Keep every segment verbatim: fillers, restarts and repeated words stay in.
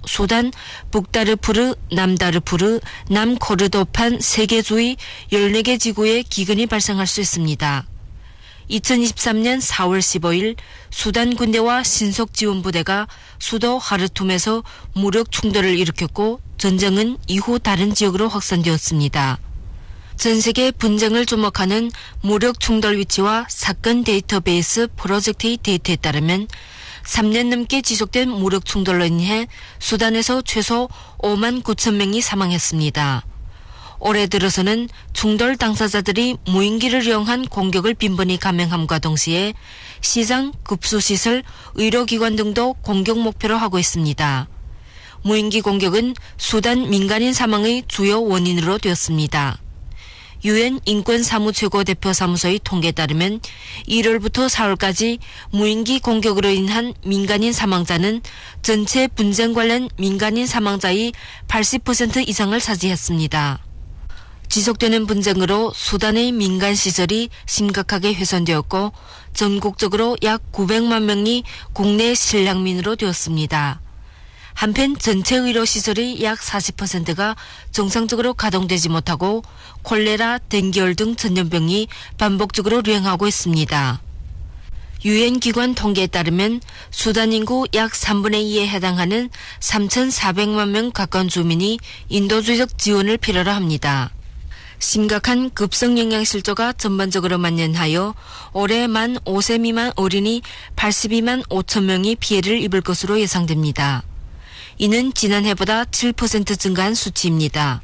수단, 북다르푸르, 남다르푸르, 남코르도판 세 개 주의 열네 개 지구에 기근이 발생할 수 있습니다. 이천이십삼 년 사월 십오일 수단 군대와 신속지원부대가 수도 하르툼에서 무력 충돌을 일으켰고 전쟁은 이후 다른 지역으로 확산되었습니다. 전 세계 분쟁을 조목하는 무력 충돌 위치와 사건 데이터베이스 프로젝트의 데이터에 따르면 삼 년 넘게 지속된 무력 충돌로 인해 수단에서 최소 오만 구천 명이 사망했습니다. 올해 들어서는 충돌 당사자들이 무인기를 이용한 공격을 빈번히 감행함과 동시에 시장, 급수시설, 의료기관 등도 공격 목표로 하고 있습니다. 무인기 공격은 수단 민간인 사망의 주요 원인으로 되었습니다. 유엔 인권사무최고대표 사무소의 통계에 따르면 일월부터 사월까지 무인기 공격으로 인한 민간인 사망자는 전체 분쟁 관련 민간인 사망자의 팔십 퍼센트 이상을 차지했습니다. 지속되는 분쟁으로 수단의 민간시설이 심각하게 훼손되었고 전국적으로 약 구백만 명이 국내 실향민으로 되었습니다. 한편 전체 의료시설의 약 사십 퍼센트가 정상적으로 가동되지 못하고 콜레라, 댕기열 등 전염병이 반복적으로 유행하고 있습니다. 유엔 기관 통계에 따르면 수단 인구 약 삼분의 이에 해당하는 삼천사백만 명 가까운 주민이 인도주의적 지원을 필요로 합니다. 심각한 급성영양실조가 전반적으로 만연하여 올해 만 오 세 미만 어린이 팔십이만 오천 명이 피해를 입을 것으로 예상됩니다. 이는 지난해보다 칠 퍼센트 증가한 수치입니다.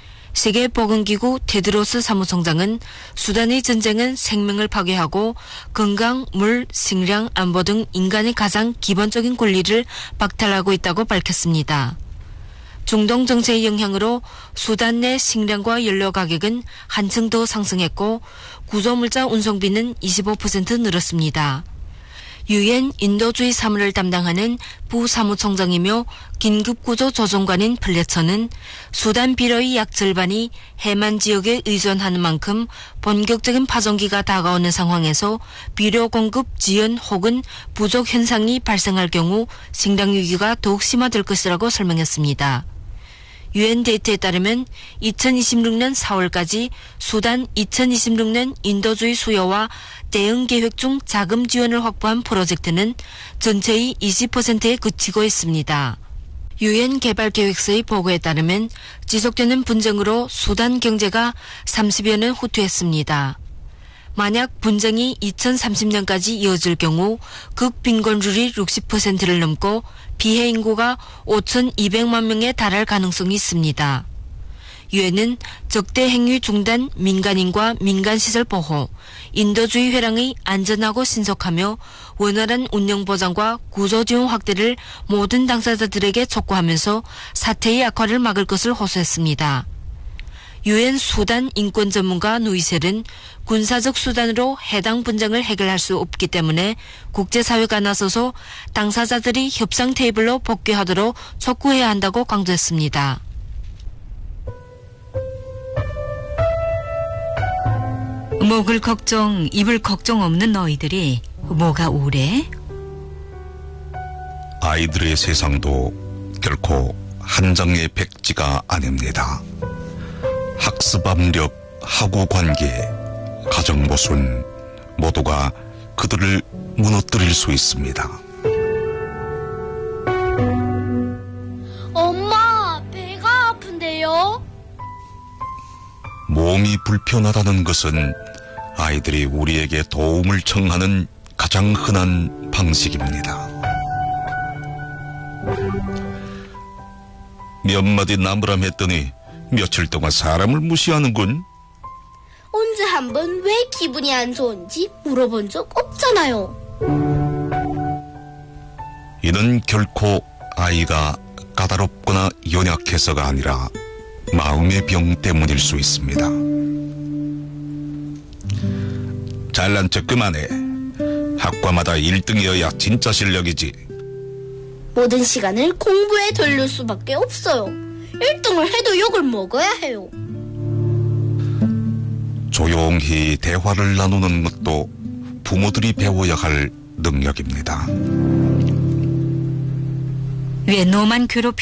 세계보건기구 테드로스 사무총장은 수단의 전쟁은 생명을 파괴하고 건강, 물, 식량, 안보 등 인간의 가장 기본적인 권리를 박탈하고 있다고 밝혔습니다. 중동 정세의 영향으로 수단 내 식량과 연료 가격은 한층 더 상승했고 구조물자 운송비는 이십오 퍼센트 늘었습니다. 유엔 인도주의 사무를 담당하는 부사무총장이며 긴급구조조정관인 플레처는 수단 비료의 약 절반이 해만 지역에 의존하는 만큼 본격적인 파종기가 다가오는 상황에서 비료 공급 지연 혹은 부족 현상이 발생할 경우 식량 위기가 더욱 심화될 것이라고 설명했습니다. 유엔 데이터에 따르면 이천이십육 년 사월까지 수단 이천이십육 년 인도주의 수요와 대응 계획 중 자금 지원을 확보한 프로젝트는 전체의 이십 퍼센트에 그치고 있습니다. 유엔 개발계획서의 보고에 따르면 지속되는 분쟁으로 수단 경제가 삼십여 년 후퇴했습니다. 만약 분쟁이 이천삼십 년까지 이어질 경우 극빈곤율이 육십 퍼센트를 넘고 피해 인구가 오천이백만 명에 달할 가능성이 있습니다. 유엔은 적대 행위 중단, 민간인과 민간시설 보호, 인도주의 회랑의 안전하고 신속하며 원활한 운영 보장과 구조지원 확대를 모든 당사자들에게 촉구하면서 사태의 악화를 막을 것을 호소했습니다. 유엔 수단 인권 전문가 누이셀은 군사적 수단으로 해당 분쟁을 해결할 수 없기 때문에 국제사회가 나서서 당사자들이 협상 테이블로 복귀하도록 촉구해야 한다고 강조했습니다. 목을 걱정, 입을 걱정 없는 너희들이 뭐가 우울해? 아이들의 세상도 결코 한정의 백지가 아닙니다. 학습 압력, 학우 관계, 가정 모순 모두가 그들을 무너뜨릴 수 있습니다. 엄마, 배가 아픈데요? 몸이 불편하다는 것은 아이들이 우리에게 도움을 청하는 가장 흔한 방식입니다. 몇 마디 나무람했더니 며칠 동안 사람을 무시하는군. 언제 한번 왜 기분이 안 좋은지 물어본 적 없잖아요. 이는 결코 아이가 까다롭거나 연약해서가 아니라 마음의 병 때문일 수 있습니다. 잘난 척 그만해. 학과마다 일 등이어야 진짜 실력이지. 모든 시간을 공부에 돌릴 수밖에 없어요. 일 등을 해도 욕을 먹어야 해요. 조용히 대화를 나누는 것도 부모들이 배워야 할 능력입니다. 왜 너만 괴롭혀?